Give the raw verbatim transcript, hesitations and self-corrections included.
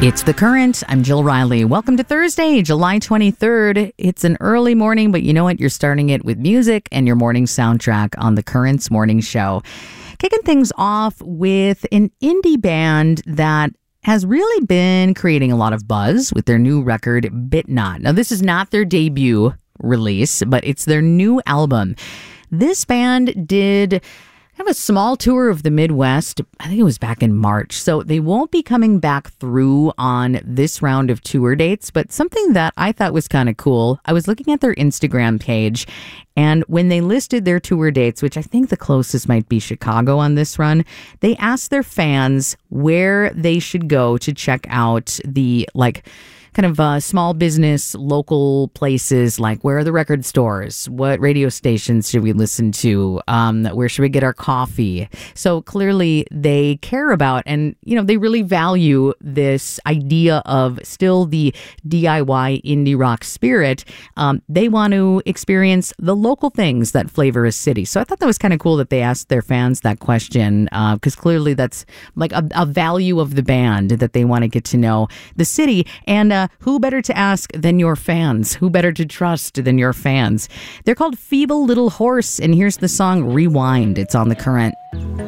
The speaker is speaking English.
It's The Current. I'm Jill Riley. Welcome to Thursday, July twenty-third. It's an early morning, but you know what? You're starting it with music and your morning soundtrack on The Current's morning show. Kicking things off with an indie band that has really been creating a lot of buzz with their new record, Bitnot. Now, this is not their debut release, but it's their new album. This band did have a small tour of the Midwest. I think it was back in March. So they won't be coming back through on this round of tour dates. But something that I thought was kind of cool, I was looking at their Instagram page, and when they listed their tour dates, which I think the closest might be Chicago on this run, they asked their fans where they should go to check out the, like, kind of uh, small business, local places, like where are the record stores? What radio stations should we listen to? Um, where should we get our coffee? So clearly they care about, and, you know, they really value this idea of still the D I Y indie rock spirit. Um, they want to experience the local things that flavor a city. So I thought that was kind of cool that they asked their fans that question, because uh, clearly that's like a, a value of the band, that they want to get to know the city. And uh, who better to ask than your fans? Who better to trust than your fans? They're called Feeble Little Horse, and here's the song Rewind. It's on The Current.